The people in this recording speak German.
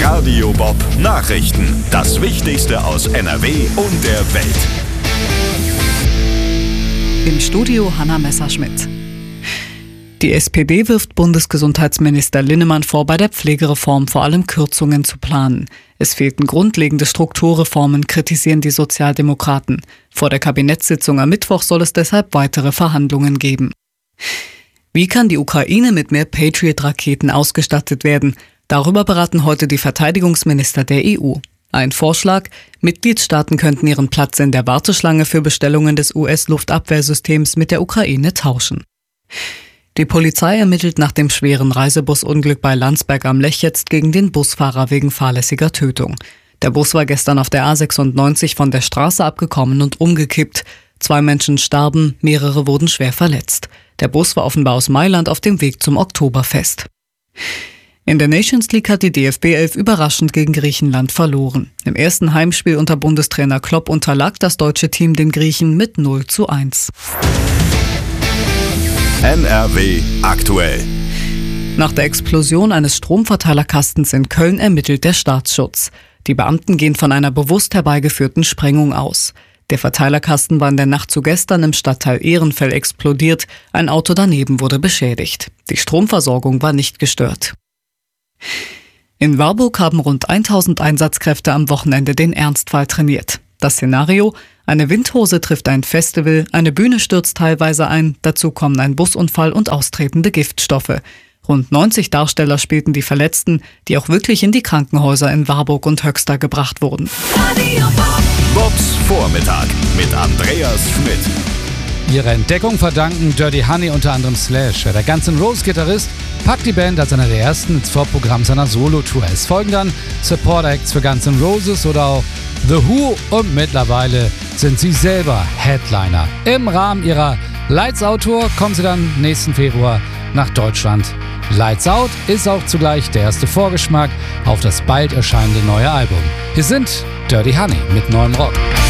Radio Bob Nachrichten. Das Wichtigste aus NRW und der Welt. Im Studio Hanna Messerschmidt. Die SPD wirft Bundesgesundheitsminister Linnemann vor, bei der Pflegereform vor allem Kürzungen zu planen. Es fehlten grundlegende Strukturreformen, kritisieren die Sozialdemokraten. Vor der Kabinettssitzung am Mittwoch soll es deshalb weitere Verhandlungen geben. Wie kann die Ukraine mit mehr Patriot-Raketen ausgestattet werden? Darüber beraten heute die Verteidigungsminister der EU. Ein Vorschlag: Mitgliedstaaten könnten ihren Platz in der Warteschlange für Bestellungen des US-Luftabwehrsystems mit der Ukraine tauschen. Die Polizei ermittelt nach dem schweren Reisebusunglück bei Landsberg am Lech jetzt gegen den Busfahrer wegen fahrlässiger Tötung. Der Bus war gestern auf der A96 von der Straße abgekommen und umgekippt. 2 Menschen starben, mehrere wurden schwer verletzt. Der Bus war offenbar aus Mailand auf dem Weg zum Oktoberfest. In der Nations League hat die DFB 11 überraschend gegen Griechenland verloren. Im ersten Heimspiel unter Bundestrainer Klopp unterlag das deutsche Team den Griechen mit 0:1. NRW aktuell. Nach der Explosion eines Stromverteilerkastens in Köln ermittelt der Staatsschutz. Die Beamten gehen von einer bewusst herbeigeführten Sprengung aus. Der Verteilerkasten war in der Nacht zu gestern im Stadtteil Ehrenfeld explodiert. Ein Auto daneben wurde beschädigt. Die Stromversorgung war nicht gestört. In Warburg haben rund 1000 Einsatzkräfte am Wochenende den Ernstfall trainiert. Das Szenario: eine Windhose trifft ein Festival, eine Bühne stürzt teilweise ein, dazu kommen ein Busunfall und austretende Giftstoffe. Rund 90 Darsteller spielten die Verletzten, die auch wirklich in die Krankenhäuser in Warburg und Höxter gebracht wurden. Bobs Vormittag mit Andreas Schmidt. Ihre Entdeckung verdanken Dirty Honey unter anderem Slash. Der Guns N' Roses Gitarrist packt die Band als einer der ersten ins Vorprogramm seiner Solo-Tour. Es folgen dann Support-Acts für Guns N' Roses oder auch The Who und mittlerweile sind sie selber Headliner. Im Rahmen ihrer Lights Out Tour kommen sie dann nächsten Februar nach Deutschland. Lights Out ist auch zugleich der erste Vorgeschmack auf das bald erscheinende neue Album. Hier sind Dirty Honey mit neuem Rock.